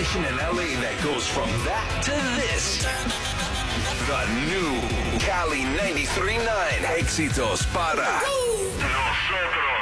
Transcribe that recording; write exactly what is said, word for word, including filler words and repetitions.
station in L A that goes from that to this. The new Cali ninety-three point nine. Éxitos para nosotros.